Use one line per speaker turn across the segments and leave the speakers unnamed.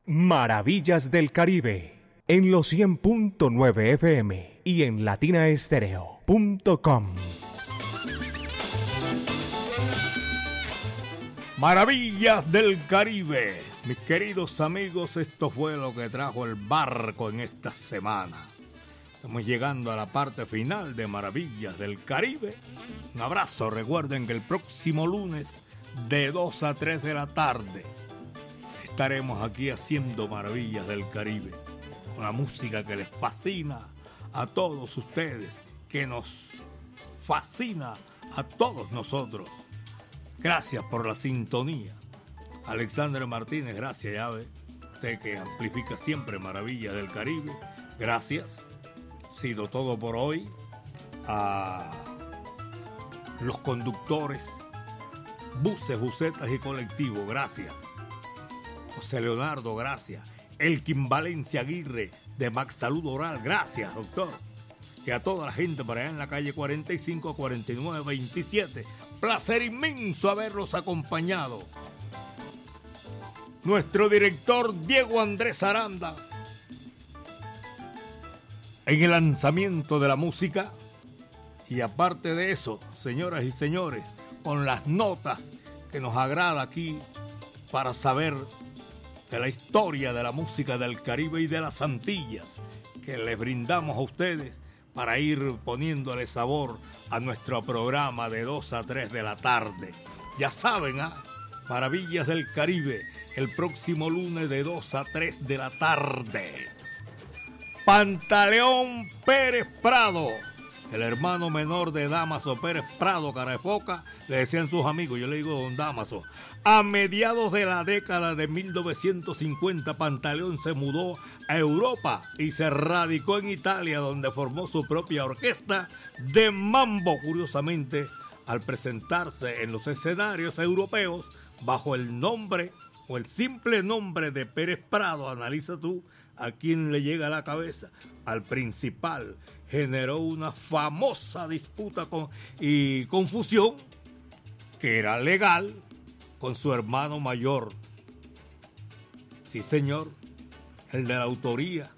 Maravillas del Caribe, en los 100.9 FM y en latinaestereo.com.
Maravillas del Caribe, mis queridos amigos, esto fue lo que trajo el barco en esta semana. Estamos llegando a la parte final de Maravillas del Caribe. Un abrazo, recuerden que el próximo lunes de 2 a 3 de la tarde estaremos aquí haciendo Maravillas del Caribe, con la música que les fascina a todos ustedes, que nos fascina a todos nosotros. Gracias por la sintonía. Alexander Martínez, gracias, ya ve, usted que amplifica siempre Maravillas del Caribe. Gracias. Ha sido todo por hoy. A los conductores, buses, busetas y colectivos, gracias. José Leonardo, gracias. Elkin Valencia Aguirre, de Max Salud Oral, gracias, doctor. Y a toda la gente por allá en la calle 45, 49, 27. Placer inmenso haberlos acompañado. Nuestro director Diego Andrés Aranda, en el lanzamiento de la música. Y aparte de eso, señoras y señores, con las notas que nos agrada aquí para saber de la historia de la música del Caribe y de las Antillas, que les brindamos a ustedes para ir poniéndole sabor a nuestro programa de 2 a 3 de la tarde. Ya saben, Maravillas del Caribe, el próximo lunes de 2 a 3 de la tarde. Pantaleón Pérez Prado, el hermano menor de Dámaso Pérez Prado, cara de foca, le decían sus amigos, yo le digo don Dámaso. A mediados de la década de 1950, Pantaleón se mudó a Europa y se radicó en Italia, donde formó su propia orquesta de mambo. Curiosamente, al presentarse en los escenarios europeos bajo el nombre o el simple nombre de Pérez Prado, analiza tú a quién le llega a la cabeza, al principal, generó una famosa disputa y confusión que era legal con su hermano mayor. Sí, señor, el de la autoría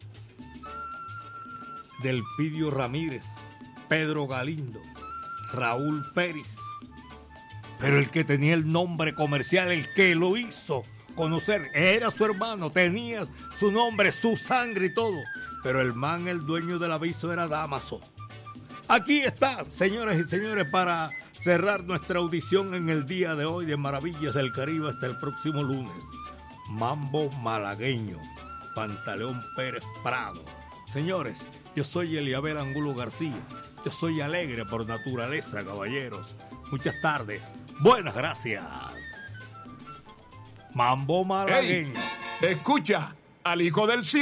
del Pidio Ramírez, Pedro Galindo, Raúl Pérez. Pero el que tenía el nombre comercial, el que lo hizo conocer, era su hermano, tenía su nombre, su sangre y todo. Pero el man, el dueño del aviso, era Dámaso. Aquí está, señoras y señores, para cerrar nuestra audición en el día de hoy de Maravillas del Caribe hasta el próximo lunes. Mambo malagueño, Pantaleón Pérez Prado. Señores, yo soy Eliabel Angulo García. Yo soy alegre por naturaleza, caballeros. Muchas tardes. Buenas gracias. Mambo malagueño.
Hey, escucha al hijo del